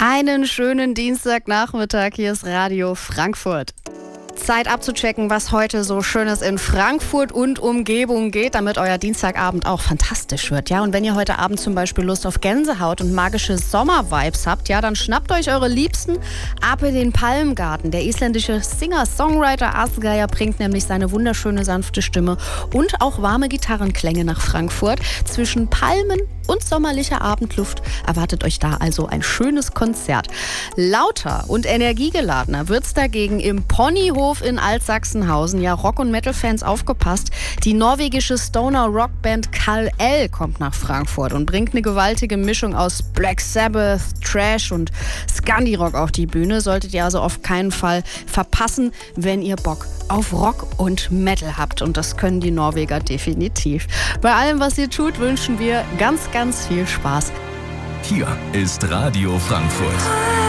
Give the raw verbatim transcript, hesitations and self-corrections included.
Einen schönen Dienstagnachmittag, hier ist Radio Frankfurt. Zeit abzuchecken, was heute so Schönes in Frankfurt und Umgebung geht, damit euer Dienstagabend auch fantastisch wird. Ja, und wenn ihr heute Abend zum Beispiel Lust auf Gänsehaut und magische Sommervibes habt, ja, dann schnappt euch eure Liebsten ab in den Palmgarten. Der isländische Singer-Songwriter Asgeir bringt nämlich seine wunderschöne sanfte Stimme und auch warme Gitarrenklänge nach Frankfurt. Zwischen Palmen und sommerlicher Abendluft erwartet euch da also ein schönes Konzert. Lauter und energiegeladener wird's dagegen im Ponyhof in Altsachsenhausen. Ja, Rock- und Metal-Fans aufgepasst. Die norwegische Stoner-Rockband Kal-El kommt nach Frankfurt und bringt eine gewaltige Mischung aus Black Sabbath, Trash und Scandi-Rock auf die Bühne. Solltet ihr also auf keinen Fall verpassen, wenn ihr Bock auf Rock und Metal habt. Und das können die Norweger definitiv. Bei allem, was ihr tut, wünschen wir ganz, ganz viel Spaß. Hier ist Radio Frankfurt.